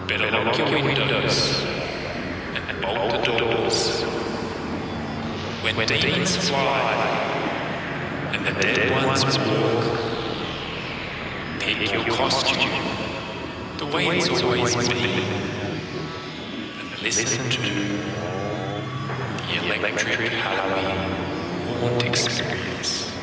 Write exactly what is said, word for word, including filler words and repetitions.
Better lock your windows and bolt the doors. When demons fly and the dead ones walk, pick your costume the way it's always been, and listen to the Electric Halloween Haunt Experience.